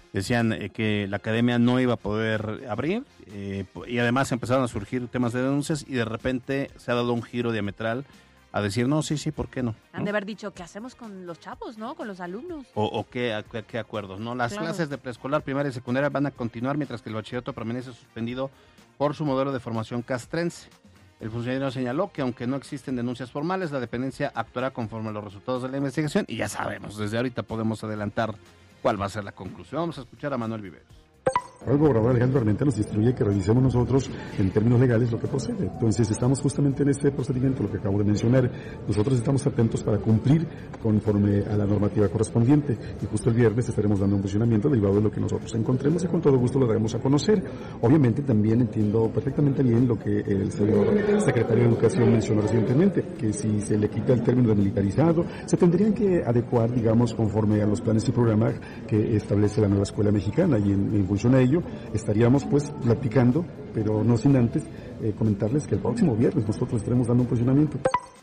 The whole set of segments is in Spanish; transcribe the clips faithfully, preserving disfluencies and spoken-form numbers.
decían eh, que la academia no iba a poder abrir eh, y además empezaron a surgir temas de denuncias y de repente se ha dado un giro diametral a decir, no, sí, sí, ¿por qué no? Han ¿no? de haber dicho, ¿qué hacemos con los chavos, no? Con los alumnos. O, o qué, qué, qué acuerdos, ¿no? Las Claro. clases de preescolar, primaria y secundaria van a continuar mientras que el bachillerato permanece suspendido por su modelo de formación castrense. El funcionario señaló que aunque no existen denuncias formales, la dependencia actuará conforme a los resultados de la investigación y ya sabemos, desde ahorita podemos adelantar cuál va a ser la conclusión. Vamos a escuchar a Manuel Viveros. El gobernador Alejandro Armenta nos instruye que revisemos nosotros en términos legales lo que procede. Entonces estamos justamente en este procedimiento, lo que acabo de mencionar. Nosotros estamos atentos para cumplir conforme a la normativa correspondiente y justo el viernes estaremos dando un funcionamiento derivado de lo que nosotros encontremos y con todo gusto lo daremos a conocer. Obviamente también entiendo perfectamente bien lo que el señor secretario de Educación mencionó recientemente, que si se le quita el término de militarizado, se tendrían que adecuar, digamos, conforme a los planes y programas que establece la nueva escuela mexicana y en, en función a ello estaríamos pues platicando, pero no sin antes eh, comentarles que el próximo viernes nosotros estaremos dando un posicionamiento.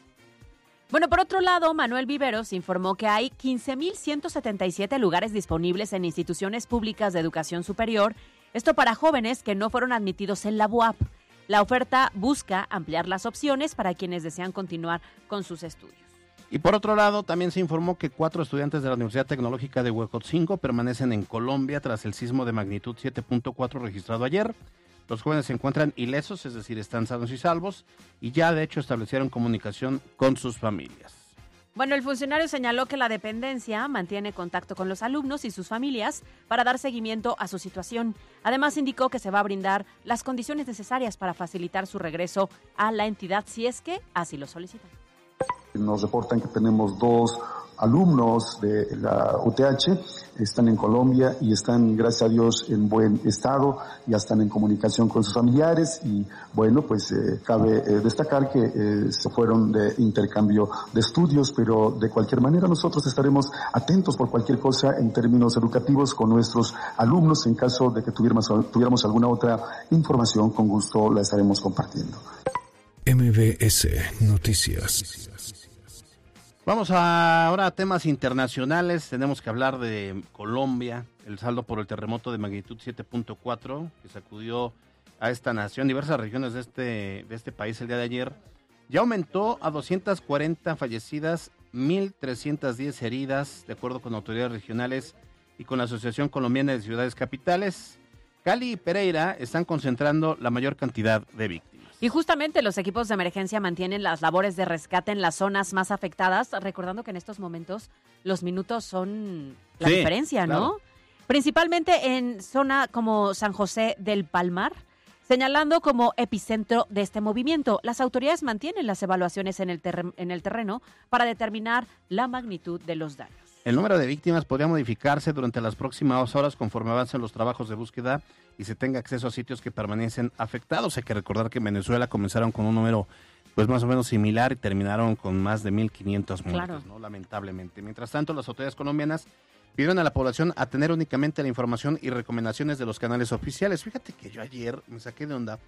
Bueno, por otro lado, Manuel Viveros informó que hay quince mil ciento setenta y siete lugares disponibles en instituciones públicas de educación superior, esto para jóvenes que no fueron admitidos en la B U A P. La oferta busca ampliar las opciones para quienes desean continuar con sus estudios. Y por otro lado, también se informó que cuatro estudiantes de la Universidad Tecnológica de Huejotzingo permanecen en Colombia tras el sismo de magnitud siete punto cuatro registrado ayer. Los jóvenes se encuentran ilesos, es decir, están sanos y salvos, y ya de hecho establecieron comunicación con sus familias. Bueno, el funcionario señaló que la dependencia mantiene contacto con los alumnos y sus familias para dar seguimiento a su situación. Además, indicó que se va a brindar las condiciones necesarias para facilitar su regreso a la entidad si es que así lo solicitan. Nos reportan que tenemos dos alumnos de la U T H, están en Colombia y están, gracias a Dios, en buen estado, ya están en comunicación con sus familiares y, bueno, pues eh, cabe eh, destacar que eh, se fueron de intercambio de estudios, pero de cualquier manera nosotros estaremos atentos por cualquier cosa en términos educativos con nuestros alumnos. En caso de que tuviéramos, tuviéramos alguna otra información, con gusto la estaremos compartiendo. M B S Noticias. Vamos a, ahora a temas internacionales. Tenemos que hablar de Colombia, el saldo por el terremoto de magnitud siete punto cuatro que sacudió a esta nación, diversas regiones de este, de este país el día de ayer. Ya aumentó a doscientas cuarenta fallecidas, mil trescientas diez heridas, de acuerdo con autoridades regionales y con la Asociación Colombiana de Ciudades Capitales. Cali y Pereira están concentrando la mayor cantidad de víctimas. Y justamente los equipos de emergencia mantienen las labores de rescate en las zonas más afectadas, recordando que en estos momentos los minutos son la sí, diferencia, ¿no? Claro. Principalmente en zona como San José del Palmar, señalando como epicentro de este movimiento. Las autoridades mantienen las evaluaciones en el, terre- en el terreno para determinar la magnitud de los daños. El número de víctimas podría modificarse durante las próximas horas conforme avancen los trabajos de búsqueda y se tenga acceso a sitios que permanecen afectados. Hay que recordar que en Venezuela comenzaron con un número pues más o menos similar y terminaron con más de mil quinientos muertos, Claro. ¿no? Lamentablemente. Mientras tanto, las autoridades colombianas pidieron a la población a tener únicamente la información y recomendaciones de los canales oficiales. Fíjate que yo ayer me saqué de onda.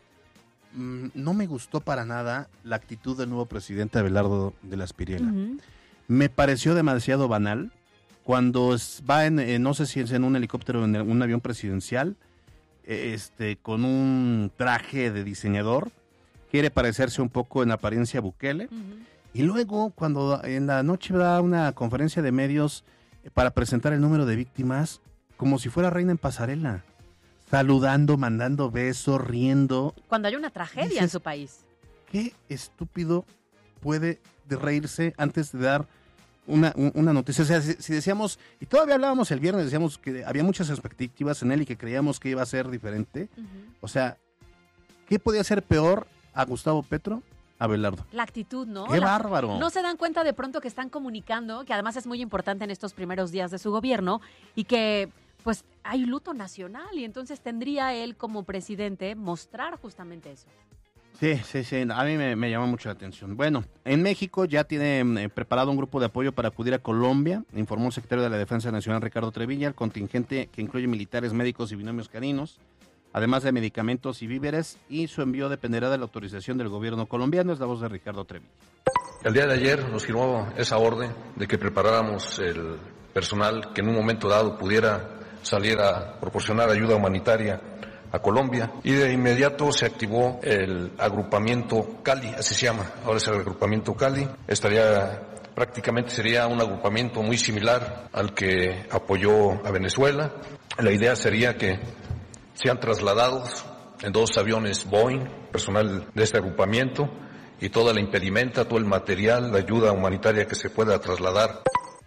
Mm, no me gustó para nada la actitud del nuevo presidente Abelardo de la Espriella. Uh-huh. Me pareció demasiado banal. Cuando va en, eh, no sé si es en un helicóptero o en un avión presidencial, eh, este, con un traje de diseñador, quiere parecerse un poco en apariencia a Bukele, Uh-huh. y luego cuando en la noche da una conferencia de medios eh, para presentar el número de víctimas, como si fuera reina en pasarela, saludando, mandando besos, riendo. Cuando hay una tragedia Dices, en su país. ¿Qué estúpido puede de reírse antes de dar Una, una noticia? O sea, si, si decíamos, y todavía hablábamos el viernes, decíamos que había muchas expectativas en él y que creíamos que iba a ser diferente. Uh-huh. O sea, ¿qué podía ser peor a Gustavo Petro? A Abelardo. La actitud, ¿no? ¡Qué La- bárbaro! No se dan cuenta de pronto que están comunicando, que además es muy importante en estos primeros días de su gobierno, y que pues hay luto nacional, y entonces tendría él como presidente mostrar justamente eso. Sí, sí, sí, a mí me, me llama mucho la atención. Bueno, en México ya tiene eh, preparado un grupo de apoyo para acudir a Colombia, informó el secretario de la Defensa Nacional, Ricardo Trevilla. El contingente, que incluye militares, médicos y binomios caninos, además de medicamentos y víveres, y su envío dependerá de la autorización del gobierno colombiano. Es la voz de Ricardo Trevilla. El día de ayer nos firmó esa orden de que preparáramos el personal que en un momento dado pudiera salir a proporcionar ayuda humanitaria a Colombia, y de inmediato se activó el agrupamiento Cali, así se llama, ahora es el agrupamiento Cali. Estaría prácticamente sería un agrupamiento muy similar al que apoyó a Venezuela. La idea sería que sean trasladados en dos aviones Boeing, personal de este agrupamiento, y toda la impedimenta, todo el material, la ayuda humanitaria que se pueda trasladar.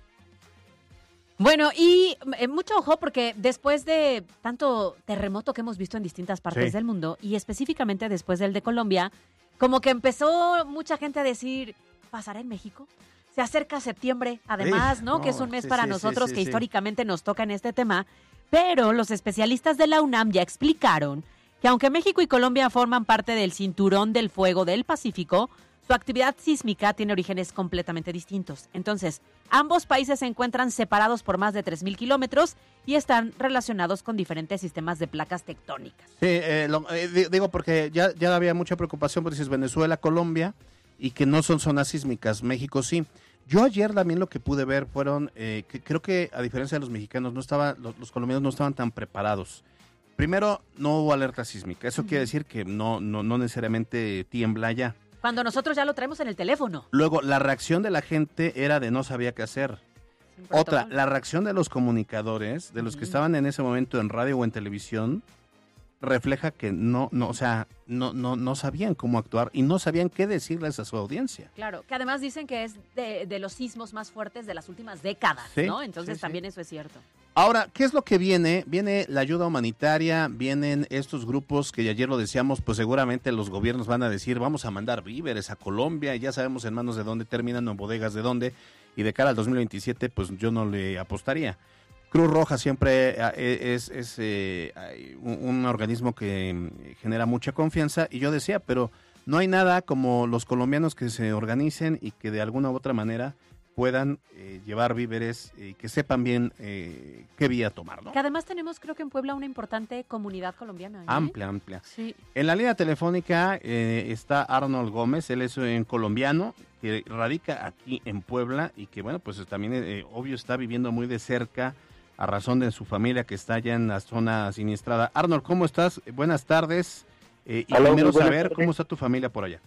Bueno, y eh, mucho ojo porque después de tanto terremoto que hemos visto en distintas partes Sí. del mundo, y específicamente después del de Colombia, como que empezó mucha gente a decir, ¿pasará en México? Se acerca septiembre, además, Sí, ¿no? no, Que es un mes sí, para sí, nosotros sí, que sí, sí. históricamente nos toca en este tema, pero los especialistas de la UNAM ya explicaron que aunque México y Colombia forman parte del Cinturón del Fuego del Pacífico, su actividad sísmica tiene orígenes completamente distintos. Entonces, ambos países se encuentran separados por más de tres mil kilómetros y están relacionados con diferentes sistemas de placas tectónicas. Sí, eh, lo- eh, di- digo porque ya, ya había mucha preocupación, porque dices Venezuela, Colombia, y que no son zonas sísmicas, México sí. Yo ayer también lo que pude ver fueron, eh, que creo que a diferencia de los mexicanos, no estaba, los, los colombianos no estaban tan preparados. Primero, no hubo alerta sísmica, eso Ujú. quiere decir que no, no, no necesariamente tiembla ya. Cuando nosotros ya lo traemos en el teléfono. Luego, la reacción de la gente era de no sabía qué hacer. Sin Otra, protocolo. la reacción de los comunicadores, de los que Ujú. estaban en ese momento en radio o en televisión, refleja que no, no, o sea, no, no, no sabían cómo actuar y no sabían qué decirles a su audiencia. Claro, que además dicen que es de, de los sismos más fuertes de las últimas décadas, Sí, ¿no? Entonces sí, sí. también eso es cierto. Ahora, ¿qué es lo que viene? Viene la ayuda humanitaria, vienen estos grupos que ayer lo decíamos, pues seguramente los gobiernos van a decir, vamos a mandar víveres a Colombia, y ya sabemos en manos de dónde terminan, o en bodegas de dónde, y de cara al dos mil veintisiete, pues yo no le apostaría. Cruz Roja siempre eh, es, es eh, hay un, un organismo que mm, genera mucha confianza, y yo decía, pero no hay nada como los colombianos que se organicen y que de alguna u otra manera puedan eh, llevar víveres y que sepan bien eh, qué vía tomar, ¿no? Que además tenemos, creo que en Puebla, una importante comunidad colombiana. ¿eh? Amplia, amplia. Sí. En la línea telefónica eh, está Arnold Gómez, él es un colombiano que radica aquí en Puebla y que, bueno, pues también, eh, obvio, está viviendo muy de cerca a razón de su familia que está allá en la zona siniestrada. Arnold, ¿cómo estás? Buenas tardes. Eh, y Aló, primero muy buenas saber tardes. cómo está tu familia por allá.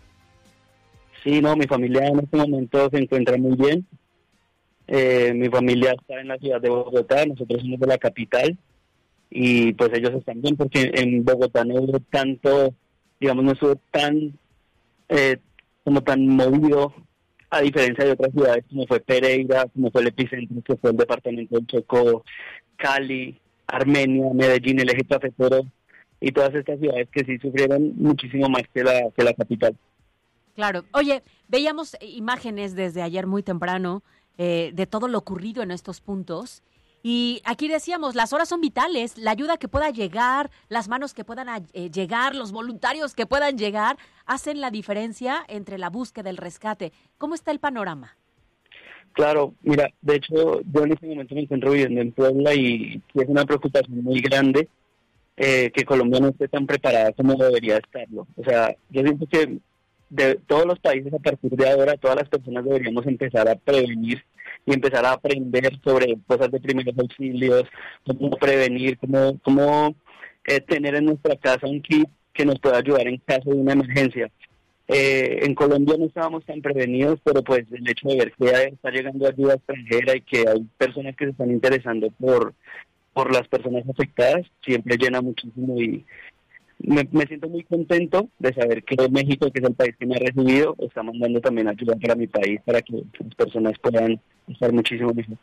Sí, no, mi familia en este momento se encuentra muy bien. Eh, mi familia está en la ciudad de Bogotá, nosotros somos de la capital, y pues ellos están bien porque en Bogotá no hubo tanto, digamos, no estuvo tan, eh, como tan movido, a diferencia de otras ciudades como fue Pereira, como fue el epicentro, que fue el departamento del Chocó, Cali, Armenia, Medellín, el eje cafetero, y todas estas ciudades que sí sufrieron muchísimo más que la, que la capital. Claro. Oye, veíamos imágenes desde ayer muy temprano eh, de todo lo ocurrido en estos puntos. Y aquí decíamos, las horas son vitales, la ayuda que pueda llegar, las manos que puedan eh, llegar, los voluntarios que puedan llegar, hacen la diferencia entre la búsqueda y el rescate. ¿Cómo está el panorama? Claro, mira, de hecho, yo en este momento me encuentro viviendo en Puebla y es una preocupación muy grande eh, que Colombia no esté tan preparada como debería estarlo. O sea, yo siento que de todos los países a partir de ahora, todas las personas deberíamos empezar a prevenir y empezar a aprender sobre cosas de primeros auxilios, cómo prevenir, cómo, cómo eh, tener en nuestra casa un kit que nos pueda ayudar en caso de una emergencia. Eh, en Colombia no estábamos tan prevenidos, pero pues el hecho de ver que está llegando ayuda extranjera y que hay personas que se están interesando por, por las personas afectadas, siempre llena muchísimo y me, me siento muy contento de saber que México, que es el país que me ha recibido, está mandando también ayuda para mi país, para que las personas puedan estar muchísimo mejor.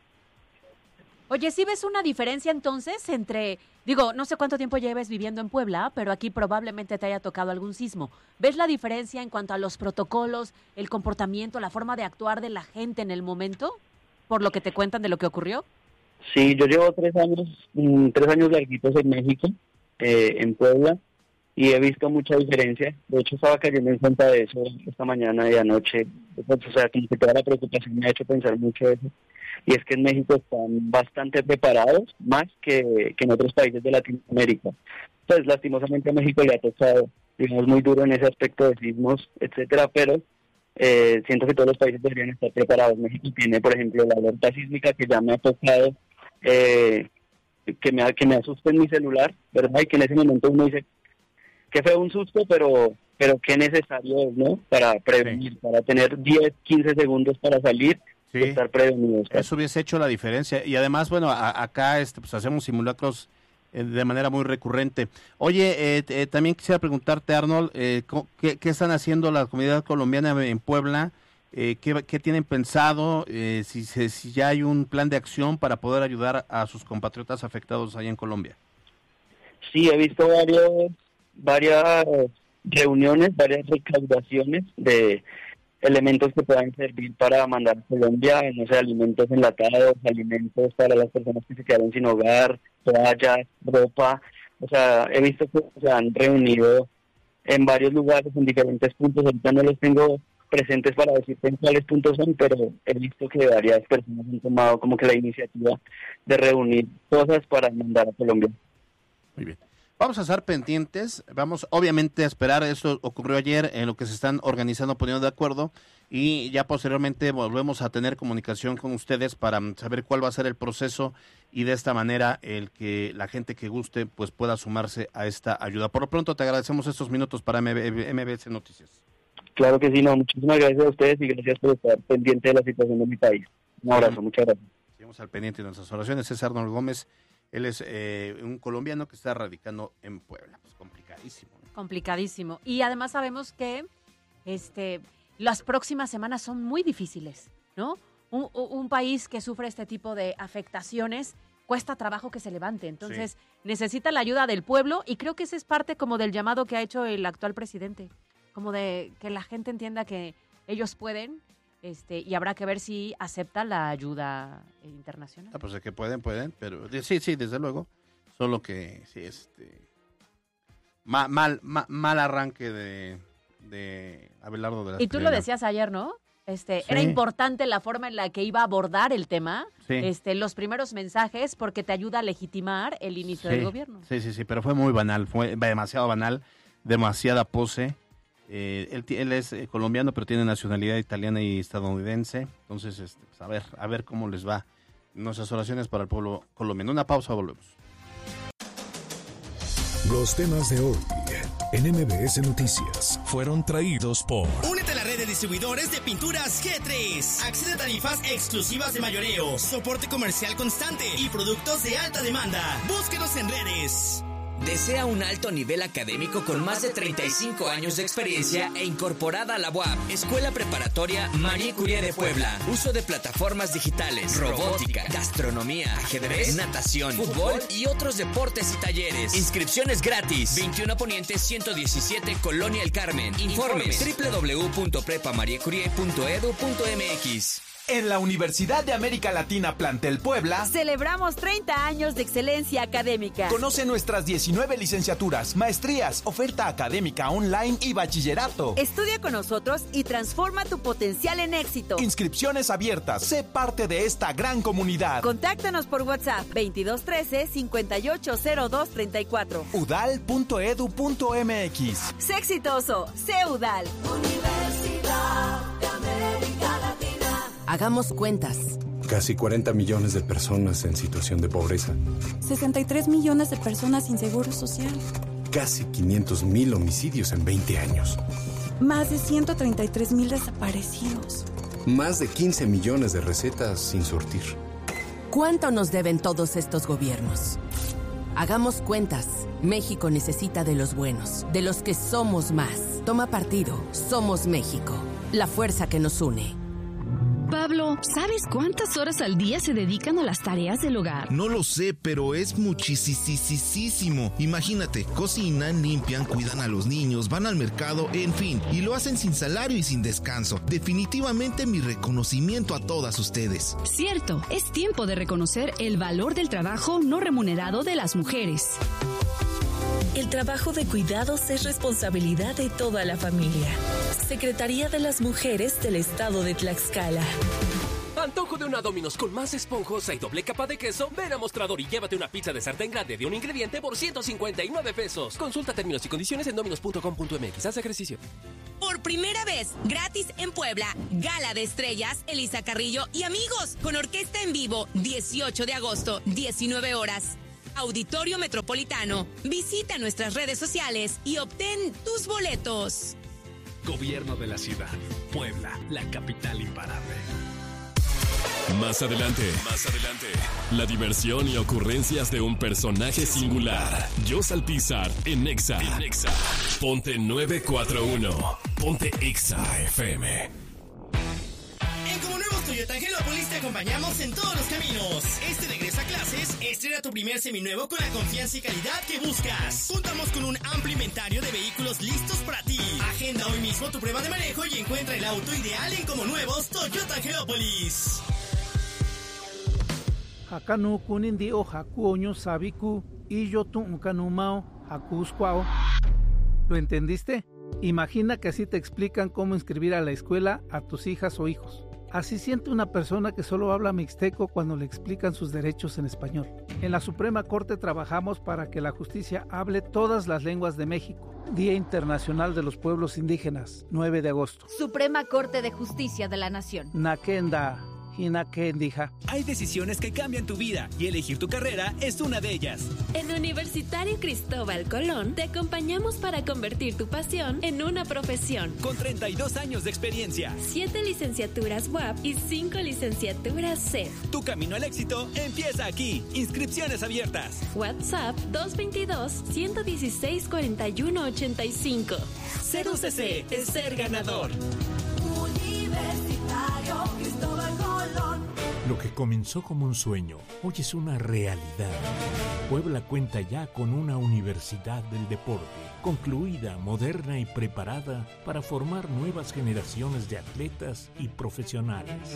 Oye, ¿sí ves una diferencia entonces entre, digo, no sé cuánto tiempo lleves viviendo en Puebla, pero aquí probablemente te haya tocado algún sismo? ¿Ves la diferencia en cuanto a los protocolos, el comportamiento, la forma de actuar de la gente en el momento, por lo que te cuentan de lo que ocurrió? Sí, yo llevo tres años, mm, tres años larguitos en México, eh, en Puebla, y he visto mucha diferencia. De hecho, estaba cayendo en cuenta de eso esta mañana y anoche. Pues, o sea, como que toda la preocupación me ha hecho pensar mucho eso. Y es que en México están bastante preparados, más que, que en otros países de Latinoamérica. Pues lastimosamente a México le ha tocado, digamos, muy duro en ese aspecto de sismos, etcétera, pero eh, siento que todos los países deberían estar preparados. México tiene, por ejemplo, la alerta sísmica que ya me ha tocado eh, que me, que me asuste en mi celular, ¿verdad? Y que en ese momento uno dice, que fue un susto, pero pero qué necesario es, ¿no? Para prevenir, sí. para tener diez, quince segundos para salir, sí. y estar prevenidos. Eso hubiese hecho la diferencia. Y además, bueno, a, acá este, pues hacemos simulacros eh, de manera muy recurrente. Oye, eh, eh, también quisiera preguntarte, Arnold, eh, ¿qué, ¿qué están haciendo la comunidad colombiana en Puebla? Eh, ¿qué, ¿Qué tienen pensado? Eh, si, si ya hay un plan de acción para poder ayudar a sus compatriotas afectados allá en Colombia. Sí, he visto varios, varias reuniones, varias recaudaciones de elementos que puedan servir para mandar a Colombia, no sé, alimentos enlatados, alimentos para las personas que se quedaron sin hogar, toallas, ropa. O sea, he visto que se han reunido en varios lugares, en diferentes puntos. Ahorita no los tengo presentes para decirte en cuáles puntos son, pero he visto que varias personas han tomado como que la iniciativa de reunir cosas para mandar a Colombia. Muy bien. Vamos a estar pendientes, vamos obviamente a esperar, esto ocurrió ayer, en lo que se están organizando, poniendo de acuerdo, y ya posteriormente volvemos a tener comunicación con ustedes para saber cuál va a ser el proceso y de esta manera el que la gente que guste pues pueda sumarse a esta ayuda. Por lo pronto te agradecemos estos minutos para M B S Noticias. Claro que sí, no, muchísimas gracias a ustedes y gracias por estar pendiente de la situación de mi país. Un abrazo, sí. Muchas gracias. Seguimos al pendiente de nuestras oraciones. Es Arnold Gómez. Él es eh, un colombiano que está radicando en Puebla. Pues complicadísimo. ¿no? Complicadísimo. Y además sabemos que este, las próximas semanas son muy difíciles, ¿no? Un, un país que sufre este tipo de afectaciones cuesta trabajo que se levante. Entonces, sí. necesita la ayuda del pueblo y creo que ese es parte como del llamado que ha hecho el actual presidente. Como de que la gente entienda que ellos pueden. Este, y habrá que ver si acepta la ayuda internacional. Ah, pues de que pueden, pueden, pero sí, sí, desde luego. Solo que sí, este mal, mal, mal, mal arranque de, de Abelardo de la Y tú Espriella. lo decías ayer, ¿no? Este, sí. Era importante la forma en la que iba a abordar el tema, sí. este, los primeros mensajes, porque te ayuda a legitimar el inicio sí. del gobierno. Sí, sí, sí, pero fue muy banal, fue demasiado banal, demasiada pose. Eh, él, él es eh, colombiano, pero tiene nacionalidad italiana y estadounidense. Entonces, este, pues a ver, a ver cómo les va. Nuestras oraciones para el pueblo colombiano. Una pausa, volvemos. Los temas de hoy en M B S Noticias fueron traídos por... Únete a la red de distribuidores de pinturas G tres. Accede a tarifas exclusivas de mayoreo, soporte comercial constante y productos de alta demanda. Búsquenos en redes. ¿Desea un alto nivel académico con más de treinta y cinco años de experiencia e incorporada a la U A P? Escuela Preparatoria Marie Curie de Puebla. Uso de plataformas digitales, robótica, gastronomía, ajedrez, natación, fútbol y otros deportes y talleres. Inscripciones gratis. veintiuno Poniente ciento diecisiete, Colonia El Carmen. Informes doble u doble u doble u punto prepa marie curie punto e d u punto m x. En la Universidad de América Latina Plantel Puebla celebramos treinta años de excelencia académica. Conoce nuestras diecinueve licenciaturas, maestrías, oferta académica online y bachillerato. Estudia con nosotros y transforma tu potencial en éxito. Inscripciones abiertas. Sé parte de esta gran comunidad. Contáctanos por WhatsApp veintidós trece, cincuenta y ocho cero dos treinta y cuatro. u d a l punto e d u punto m x. Sé exitoso, sé U D A L. Universidad de América Latina. Hagamos cuentas. Casi cuarenta millones de personas en situación de pobreza. sesenta y tres millones de personas sin seguro social. Casi quinientos mil homicidios en veinte años. Más de ciento treinta y tres mil desaparecidos. Más de quince millones de recetas sin surtir. ¿Cuánto nos deben todos estos gobiernos? Hagamos cuentas. México necesita de los buenos, de los que somos más. Toma partido. Somos México. La fuerza que nos une. Pablo, ¿sabes cuántas horas al día se dedican a las tareas del hogar? No lo sé, pero es muchísimo. Imagínate, cocinan, limpian, cuidan a los niños, van al mercado, en fin, y lo hacen sin salario y sin descanso. Definitivamente mi reconocimiento a todas ustedes. Cierto, es tiempo de reconocer el valor del trabajo no remunerado de las mujeres. El trabajo de cuidados es responsabilidad de toda la familia. Secretaría de las Mujeres del Estado de Tlaxcala. Antojo de una Domino's con más esponjosa y doble capa de queso. Ven a Mostrador y llévate una pizza de sartén grande de un ingrediente por ciento cincuenta y nueve pesos. Consulta términos y condiciones en dominos punto com punto m x. Haz ejercicio. Por primera vez, gratis en Puebla, Gala de Estrellas, Elisa Carrillo y amigos, con orquesta en vivo, dieciocho de agosto, diecinueve horas. Auditorio Metropolitano. Visita nuestras redes sociales y obtén tus boletos. Gobierno de la ciudad. Puebla, la capital imparable. Más adelante, más adelante, la diversión y ocurrencias de un personaje singular. Jos Alpizar en Exa. En Exa. Ponte nueve cuatro uno. Ponte Exa F M. En Como Nuevos Toyota Angelópolis te acompañamos en todos los caminos. Este regresa a clases, estrena tu primer seminuevo con la confianza y calidad que buscas. Contamos con un amplio inventario de vehículos listos para ti. Agenda hoy mismo tu prueba de manejo y encuentra el auto ideal en Como Nuevos Toyota Angelópolis. Hakanu kunindi o hakuoño sabiku y yo tu unkanumao hakusquao. ¿Lo entendiste? Imagina que así te explican cómo inscribir a la escuela a tus hijas o hijos. Así siente una persona que solo habla mixteco cuando le explican sus derechos en español. En la Suprema Corte trabajamos para que la justicia hable todas las lenguas de México. Día Internacional de los Pueblos Indígenas, nueve de agosto. Suprema Corte de Justicia de la Nación. Nakenda. Hay decisiones que cambian tu vida y elegir tu carrera es una de ellas. En Universitario Cristóbal Colón te acompañamos para convertir tu pasión en una profesión. Con treinta y dos años de experiencia, siete licenciaturas U A P y cinco licenciaturas C E F. Tu camino al éxito empieza aquí. Inscripciones abiertas. WhatsApp dos dos dos, uno uno seis, cuatro uno ocho cinco. Ser U C C es ser ganador. Universitario Cristóbal Colón. Lo que comenzó como un sueño, hoy es una realidad. Puebla cuenta ya con una universidad del deporte, concluida, moderna y preparada para formar nuevas generaciones de atletas y profesionales.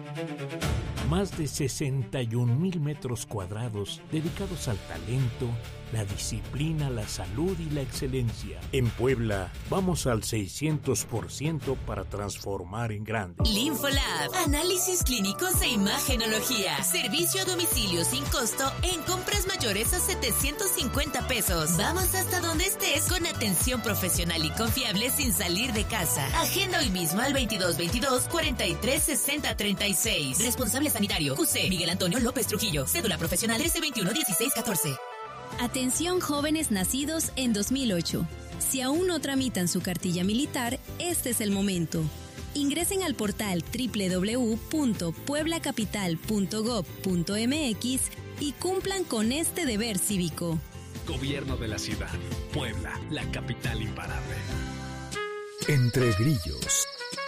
Más de sesenta y un mil metros cuadrados dedicados al talento, la disciplina, la salud y la excelencia. En Puebla, vamos al seiscientos por ciento para transformar en grande. Linfolab, análisis clínicos e imagenología. Servicio a domicilio sin costo en compras mayores a setecientos cincuenta pesos. Vamos hasta donde estés con atención profesional y confiable sin salir de casa. Agenda hoy mismo al veintidós veintidós, cuarenta y tres sesenta treinta y seis. Responsable sanitario, Q C Miguel Antonio López Trujillo. Cédula profesional trece veintiuno dieciséis catorce. Atención jóvenes nacidos en dos mil ocho. Si aún no tramitan su cartilla militar, este es el momento. Ingresen al portal doble u doble u doble u punto puebla capital punto gob punto m x y cumplan con este deber cívico. Gobierno de la ciudad. Puebla, la capital imparable. Entre grillos,